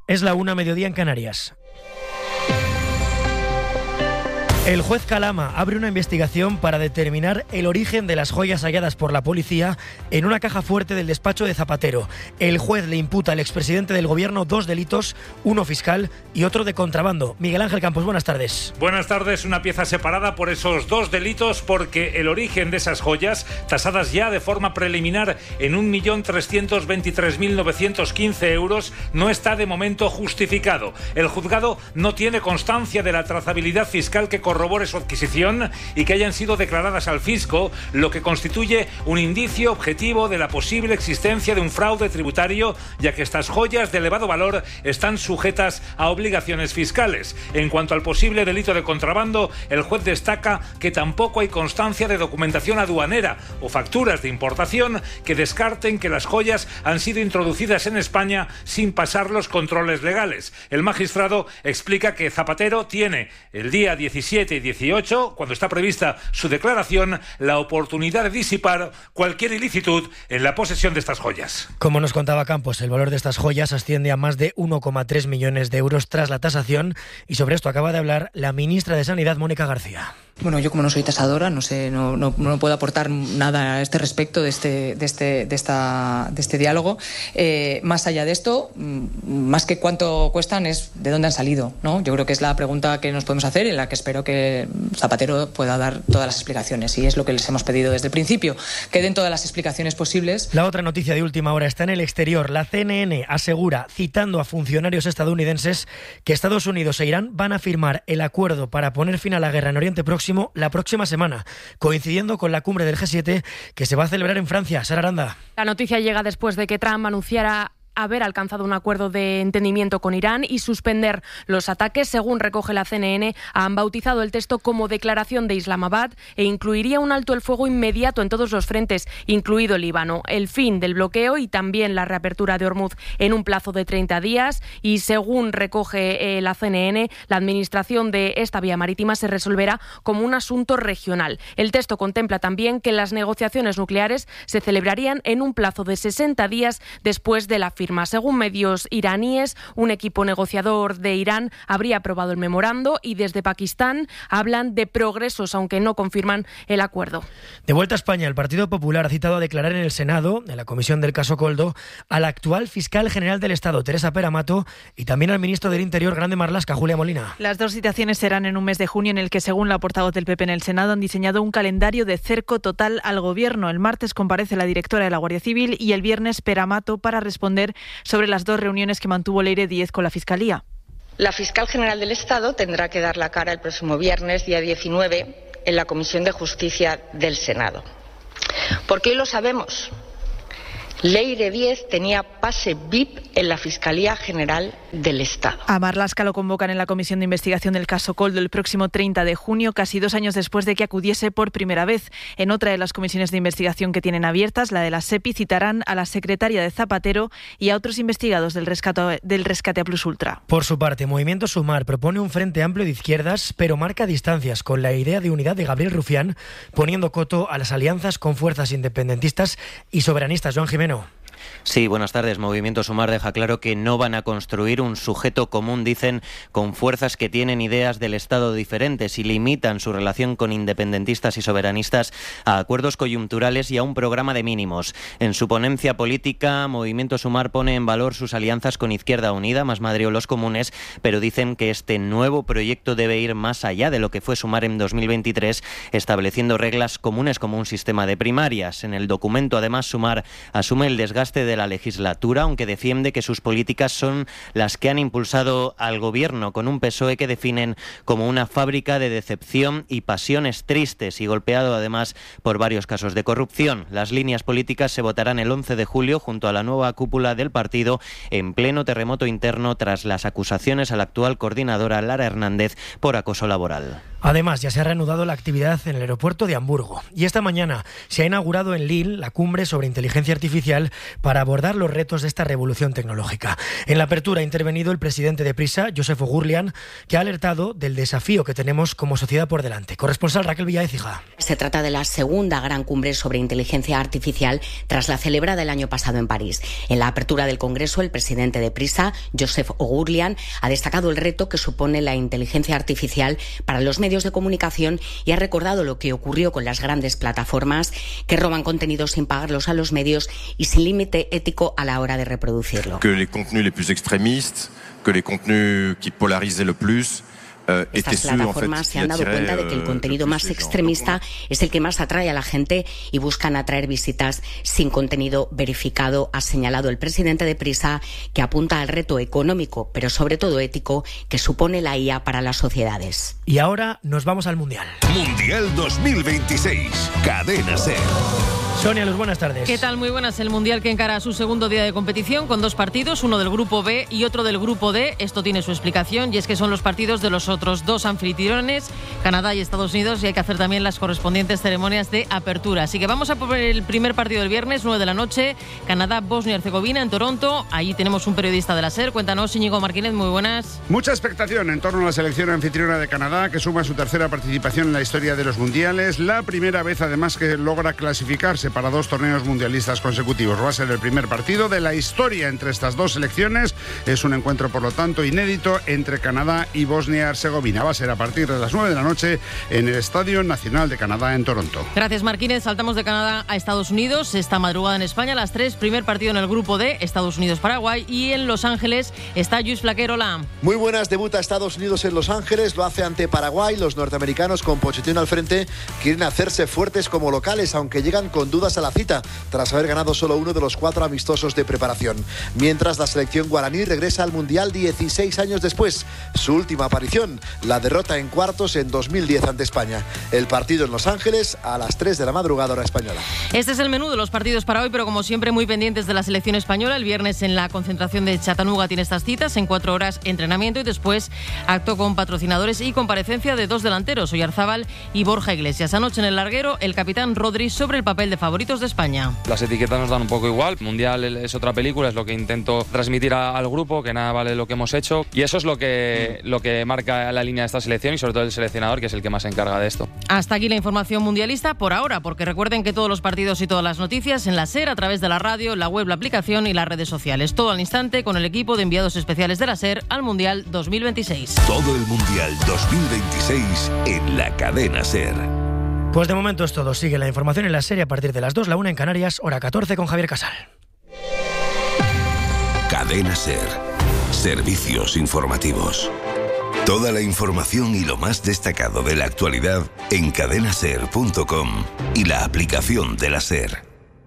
Es la 1:00, mediodía en Canarias. El juez Calama abre una investigación para determinar el origen de las joyas halladas por la policía en una caja fuerte del despacho de Zapatero. El juez le imputa al expresidente del gobierno 2 delitos, uno fiscal y otro de contrabando. Miguel Ángel Campos, buenas tardes. Buenas tardes, una pieza separada por esos 2 delitos porque el origen de esas joyas, tasadas ya de forma preliminar en 1.323.915 euros, no está de momento justificado. El juzgado no tiene constancia de la trazabilidad fiscal que corrobore su adquisición y que hayan sido declaradas al fisco, lo que constituye un indicio objetivo de la posible existencia de un fraude tributario, ya que estas joyas de elevado valor están sujetas a obligaciones fiscales. En cuanto al posible delito de contrabando, el juez destaca que tampoco hay constancia de documentación aduanera o facturas de importación que descarten que las joyas han sido introducidas en España sin pasar los controles legales. El magistrado explica que Zapatero tiene el día 17 y 18, cuando está prevista su declaración, la oportunidad de disipar cualquier ilicitud en la posesión de estas joyas. Como nos contaba Campos, el valor de estas joyas asciende a más de 1,3 millones de euros tras la tasación, y sobre esto acaba de hablar la ministra de Sanidad, Mónica García. Bueno, yo como no soy tasadora, no puedo aportar nada a este respecto de este diálogo. Más allá de esto, más que cuánto cuestan, es de dónde han salido, ¿no? Yo creo que es la pregunta que nos podemos hacer, en la que espero que Zapatero pueda dar todas las explicaciones, y es lo que les hemos pedido desde el principio, que den todas las explicaciones posibles. La otra noticia de última hora está en el exterior. La CNN asegura, citando a funcionarios estadounidenses, que Estados Unidos e Irán van a firmar el acuerdo para poner fin a la guerra en Oriente Próximo la próxima semana, coincidiendo con la cumbre del G7 que se va a celebrar en Francia. Sara Aranda. La noticia llega después de que Trump anunciara haber alcanzado un acuerdo de entendimiento con Irán y suspender los ataques. Según recoge la CNN, han bautizado el texto como Declaración de Islamabad e incluiría un alto el fuego inmediato en todos los frentes, incluido el Líbano, el fin del bloqueo y también la reapertura de Hormuz en un plazo de 30 días. Y según recoge la CNN, la administración de esta vía marítima se resolverá como un asunto regional. El texto contempla también que las negociaciones nucleares se celebrarían en un plazo de 60 días después de la firma. Según medios iraníes, un equipo negociador de Irán habría aprobado el memorando y desde Pakistán hablan de progresos, aunque no confirman el acuerdo. De vuelta a España, el Partido Popular ha citado a declarar en el Senado, en la comisión del caso Koldo, al actual fiscal general del Estado, Teresa Peramato, y también al ministro del Interior, Grande Marlaska, Julia Molina. Las 2 citaciones serán en un mes de junio, en el que, según la portavoz del PP en el Senado, han diseñado un calendario de cerco total al Gobierno. El martes comparece la directora de la Guardia Civil y el viernes Peramato para responder sobre las 2 reuniones que mantuvo Leire Díez con la Fiscalía. La fiscal general del Estado tendrá que dar la cara el próximo viernes, día 19, en la Comisión de Justicia del Senado. Porque hoy lo sabemos. Leire Díez tenía pase VIP en la Fiscalía General del Estado. A Marlaska lo convocan en la Comisión de Investigación del caso Koldo el próximo 30 de junio, casi 2 años después de que acudiese por primera vez. En otra de las comisiones de investigación que tienen abiertas, la de la SEPI, citarán a la secretaria de Zapatero y a otros investigados del rescate a Plus Ultra. Por su parte, Movimiento Sumar propone un frente amplio de izquierdas, pero marca distancias con la idea de unidad de Gabriel Rufián, poniendo coto a las alianzas con fuerzas independentistas y soberanistas. Joan Jimeno. Sí, buenas tardes. Movimiento Sumar deja claro que no van a construir un sujeto común, dicen, con fuerzas que tienen ideas del Estado diferentes y limitan su relación con independentistas y soberanistas a acuerdos coyunturales y a un programa de mínimos. En su ponencia política, Movimiento Sumar pone en valor sus alianzas con Izquierda Unida, Más Madrid o Los Comunes, pero dicen que este nuevo proyecto debe ir más allá de lo que fue Sumar en 2023, estableciendo reglas comunes como un sistema de primarias. En el documento, además, Sumar asume el desgaste de la legislatura, aunque defiende que sus políticas son las que han impulsado al gobierno, con un PSOE que definen como una fábrica de decepción y pasiones tristes y golpeado además por varios casos de corrupción. Las líneas políticas se votarán el 11 de julio junto a la nueva cúpula del partido en pleno terremoto interno tras las acusaciones a la actual coordinadora Lara Hernández por acoso laboral. Además, ya se ha reanudado la actividad en el aeropuerto de Hamburgo y esta mañana se ha inaugurado en Lille la cumbre sobre inteligencia artificial para abordar los retos de esta revolución tecnológica. En la apertura ha intervenido el presidente de Prisa, Josep Oghurlian, que ha alertado del desafío que tenemos como sociedad por delante. Corresponsal Raquel Villaécija. Se trata de la segunda gran cumbre sobre inteligencia artificial tras la celebrada el año pasado en París. En la apertura del Congreso, el presidente de Prisa, Josep Oghurlian, ha destacado el reto que supone la inteligencia artificial para los medios de comunicación y ha recordado lo que ocurrió con las grandes plataformas que roban contenidos sin pagarlos a los medios y sin límite ético a la hora de reproducirlo. Que les contenus les plus extrémistes, que les contenus qui polarisaient le plus. Estas plataformas se han dado cuenta de que el contenido más extremista es el que más atrae a la gente y buscan atraer visitas sin contenido verificado, ha señalado el presidente de Prisa, que apunta al reto económico, pero sobre todo ético, que supone la IA para las sociedades. Y ahora nos vamos al Mundial. Mundial 2026, Cadena SER. Sonia Luz, buenas tardes. ¿Qué tal? Muy buenas. El Mundial que encara su segundo día de competición con 2 partidos, uno del Grupo B y otro del Grupo D. Esto tiene su explicación y es que son los partidos de los otros 2 anfitriones, Canadá y Estados Unidos, y hay que hacer también las correspondientes ceremonias de apertura. Así que vamos a por el primer partido del viernes, 9 de la noche, Canadá-Bosnia y Herzegovina en Toronto. Ahí tenemos un periodista de la SER. Cuéntanos, Íñigo Martínez, muy buenas. Mucha expectación en torno a la selección anfitriona de Canadá, que suma su tercera participación en la historia de los mundiales, la primera vez además que logra clasificarse para 2 torneos mundialistas consecutivos. Va a ser el primer partido de la historia entre estas 2 selecciones. Es un encuentro, por lo tanto, inédito entre Canadá y Bosnia-Herzegovina. Va a ser a partir de las 9 de la noche en el Estadio Nacional de Canadá en Toronto. Gracias, Martínez. Saltamos de Canadá a Estados Unidos. Esta madrugada en España a las 3, primer partido en el Grupo D, Estados Unidos-Paraguay, y en Los Ángeles está Lluís Flaquer. Hola. Muy buenas. Debuta Estados Unidos en Los Ángeles, lo hace ante Paraguay. Los norteamericanos, con Pochettino al frente, quieren hacerse fuertes como locales, aunque llegan con dudas a la cita tras haber ganado solo uno de los 4 amistosos de preparación. Mientras, la selección guaraní regresa al Mundial 16 años después. Su última aparición, la derrota en cuartos en 2010 ante España. El partido en Los Ángeles a las 3 de la madrugada, hora española. Este es el menú de los partidos para hoy, pero como siempre muy pendientes de la selección española. El viernes en la concentración de Chattanooga tiene estas citas, en 4 horas entrenamiento y después acto con patrocinadores y comparecencia de 2 delanteros, Oyarzábal y Borja Iglesias. Anoche en el larguero, el capitán Rodri sobre el papel de favoritos de España. Las etiquetas nos dan un poco igual. Mundial es otra película, es lo que intento transmitir al grupo, que nada vale lo que hemos hecho, y eso es lo que marca la línea de esta selección y sobre todo el seleccionador, que es el que más se encarga de esto. Hasta aquí la información mundialista por ahora, porque recuerden que todos los partidos y todas las noticias en la SER, a través de la radio, la web, la aplicación y las redes sociales. Todo al instante con el equipo de enviados especiales de la SER al Mundial 2026. Todo el Mundial 2026 en la Cadena SER. Pues de momento es todo. Sigue la información en la serie a partir de las 2, la 1 en Canarias, hora 14 con Javier Casal. Cadena SER. Servicios informativos. Toda la información y lo más destacado de la actualidad en cadenaser.com y la aplicación de la SER.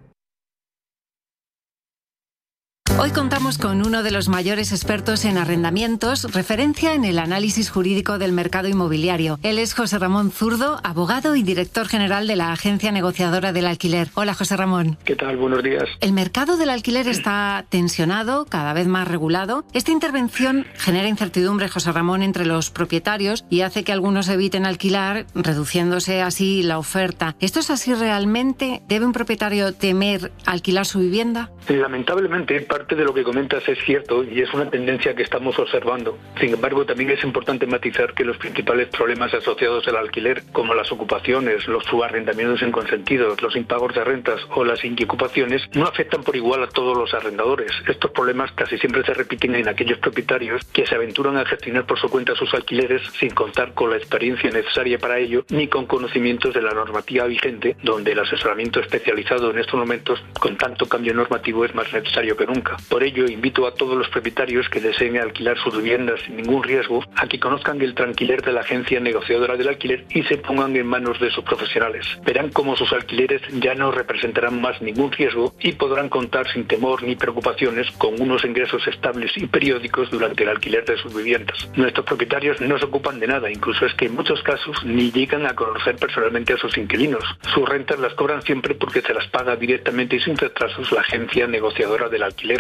Hoy contamos con uno de los mayores expertos en arrendamientos, referencia en el análisis jurídico del mercado inmobiliario. Él es José Ramón Zurdo, abogado y director general de la Agencia Negociadora del Alquiler. Hola, José Ramón. ¿Qué tal? Buenos días. El mercado del alquiler está tensionado, cada vez más regulado. Esta intervención genera incertidumbre, José Ramón, entre los propietarios y hace que algunos eviten alquilar, reduciéndose así la oferta. ¿Esto es así realmente? ¿Debe un propietario temer alquilar su vivienda? Lamentablemente, parte de lo que comentas es cierto y es una tendencia que estamos observando. Sin embargo, también es importante matizar que los principales problemas asociados al alquiler, como las ocupaciones, los subarrendamientos inconsentidos, los impagos de rentas o las inquiocupaciones, no afectan por igual a todos los arrendadores. Estos problemas casi siempre se repiten en aquellos propietarios que se aventuran a gestionar por su cuenta sus alquileres sin contar con la experiencia necesaria para ello ni con conocimientos de la normativa vigente, donde el asesoramiento especializado en estos momentos, con tanto cambio normativo, es más necesario que nunca. Por ello, invito a todos los propietarios que deseen alquilar sus viviendas sin ningún riesgo a que conozcan el tranquiler de la Agencia Negociadora del Alquiler y se pongan en manos de sus profesionales. Verán cómo sus alquileres ya no representarán más ningún riesgo y podrán contar sin temor ni preocupaciones con unos ingresos estables y periódicos durante el alquiler de sus viviendas. Nuestros propietarios no se ocupan de nada, incluso es que en muchos casos ni llegan a conocer personalmente a sus inquilinos. Sus rentas las cobran siempre porque se las paga directamente y sin retrasos la Agencia Negociadora del Alquiler.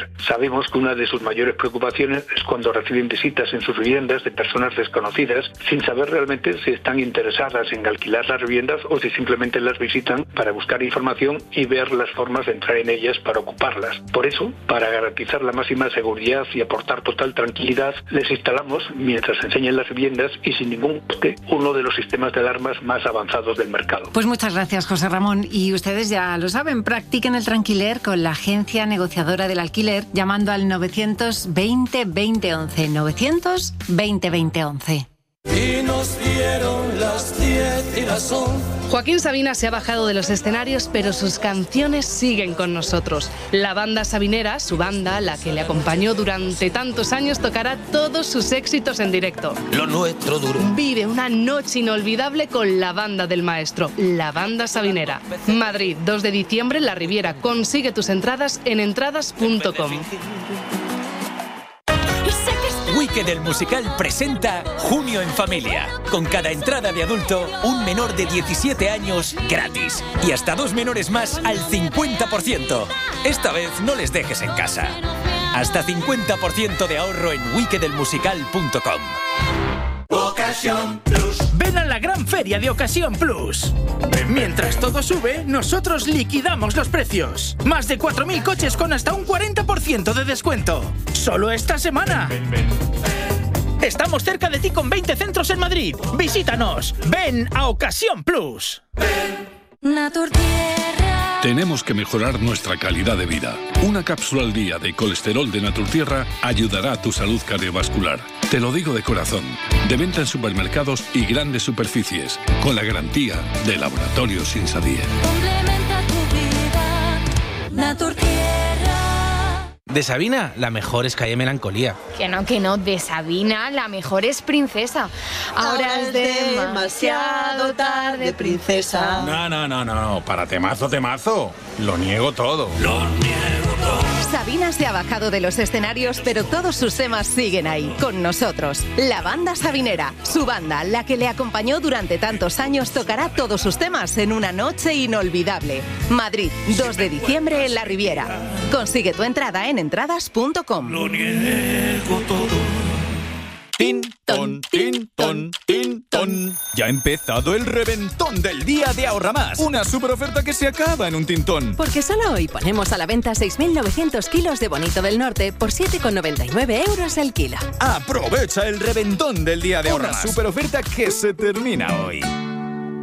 alquiler. Sabemos que una de sus mayores preocupaciones es cuando reciben visitas en sus viviendas de personas desconocidas sin saber realmente si están interesadas en alquilar las viviendas o si simplemente las visitan para buscar información y ver las formas de entrar en ellas para ocuparlas. Por eso, para garantizar la máxima seguridad y aportar total tranquilidad, les instalamos, mientras enseñan las viviendas y sin ningún coste, uno de los sistemas de alarmas más avanzados del mercado. Pues muchas gracias, José Ramón. Y ustedes ya lo saben, practiquen el tranquiler con la agencia negociadora del alquiler llamando al 920 2011. 920 2011. Y nos dieron las 10 y las 11. Joaquín Sabina se ha bajado de los escenarios, pero sus canciones siguen con nosotros. La banda Sabinera, su banda, la que le acompañó durante tantos años, tocará todos sus éxitos en directo. Lo nuestro duro. Vive una noche inolvidable con la banda del maestro, la banda Sabinera. Madrid, 2 de diciembre en La Riviera. Consigue tus entradas en entradas.com. Wicked el musical presenta Junio en Familia. Con cada entrada de adulto, un menor de 17 años gratis. Y hasta 2 menores más al 50%. Esta vez no les dejes en casa. Hasta 50% de ahorro en wickedelmusical.com. Ocasión Plus. Ven a la gran feria de Ocasión Plus. Mientras todo sube, nosotros liquidamos los precios. Más de 4.000 coches con hasta un 40% de descuento. Solo esta semana. Estamos cerca de ti con 20 centros en Madrid. Visítanos. Ven a Ocasión Plus. Naturtierra. Tenemos que mejorar nuestra calidad de vida. Una cápsula al día de colesterol de Naturtierra ayudará a tu salud cardiovascular. Te lo digo de corazón. De venta en supermercados y grandes superficies. Con la garantía de Laboratorios Insadier. Complementa tu vida. Naturtierra. De Sabina, la mejor es Calle Melancolía. Que no, de Sabina, la mejor es Princesa. Ahora es demasiado tarde, princesa. No, para temazo. Lo niego todo. Sabina se ha bajado de los escenarios, pero todos sus temas siguen ahí, con nosotros. La banda Sabinera, su banda, la que le acompañó durante tantos años, tocará todos sus temas en una noche inolvidable. Madrid, 2 de diciembre en La Riviera. Consigue tu entrada en entradas.com. Lo niego todo. Tin, ton, tin, ton, tin, ton. Ya ha empezado el reventón del día de Ahorra Más. Una super oferta que se acaba en un tintón. Porque solo hoy ponemos a la venta 6.900 kilos de Bonito del Norte por 7,99 € el kilo. Aprovecha el reventón del día de Ahorra Más. Una super oferta que se termina hoy.